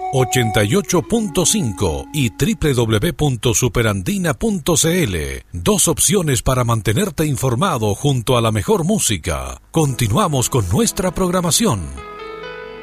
88.5 y www.superandina.cl. Dos opciones para mantenerte informado junto a la mejor música. Continuamos con nuestra programación.